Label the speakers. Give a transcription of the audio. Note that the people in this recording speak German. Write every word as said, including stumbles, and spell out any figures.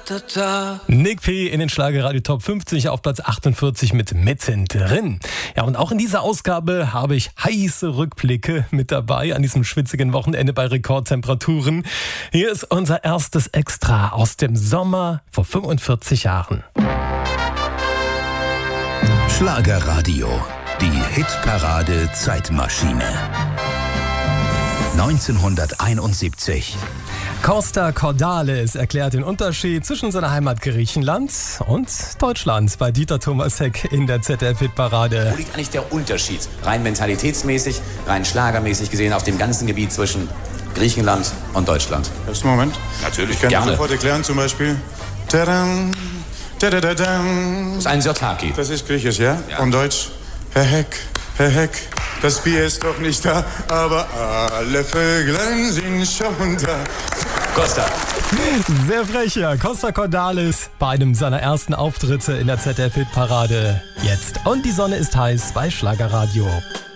Speaker 1: Nick P. in den Schlagerradio Top fünfzig auf Platz achtundvierzig mit Mittendrin. Ja, und auch in dieser Ausgabe habe ich heiße Rückblicke mit dabei an diesem schwitzigen Wochenende bei Rekordtemperaturen. Hier ist unser erstes Extra aus dem Sommer vor fünfundvierzig Jahren.
Speaker 2: Schlagerradio, die Hitparade Zeitmaschine. neunzehnhunderteinundsiebzig.
Speaker 1: Costa Cordalis erklärt den Unterschied zwischen seiner Heimat Griechenland und Deutschland bei Dieter Thomas Heck in der Z D F-Hitparade.
Speaker 3: Wo liegt eigentlich der Unterschied, rein mentalitätsmäßig, rein schlagermäßig gesehen, auf dem ganzen Gebiet zwischen Griechenland und Deutschland?
Speaker 4: Ersten Moment.
Speaker 3: Natürlich,
Speaker 4: ich kann
Speaker 3: gerne.
Speaker 4: sofort erklären, zum Beispiel. Tadam, tadadadam.
Speaker 3: Das ist ein Sirtaki.
Speaker 4: Das ist griechisch, ja?
Speaker 3: Ja.
Speaker 4: Und Deutsch. Herr Heck, Herr Heck, das Bier ist doch nicht da, aber alle Vöglein sind schon da.
Speaker 3: Costa.
Speaker 1: Sehr frech, ja. Costa Cordalis bei einem seiner ersten Auftritte in der Z D F-Hitparade jetzt. Und die Sonne ist heiß bei Schlagerradio.